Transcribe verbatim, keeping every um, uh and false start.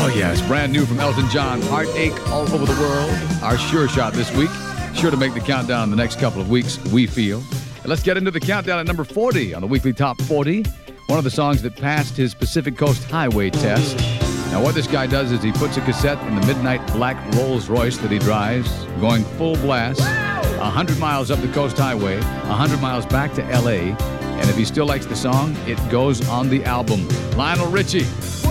Oh, yes. Brand new from Elton John. Heartache All Over the World. Our sure shot this week. Sure to make the countdown in the next couple of weeks, we feel. And let's get into the countdown at number forty on the weekly top forty. One of the songs that passed his Pacific Coast Highway test. Now, what this guy does is he puts a cassette in the midnight black Rolls Royce that he drives, going full blast, one hundred miles up the Coast Highway, one hundred miles back to L A. And if he still likes the song, it goes on the album. Lionel Richie.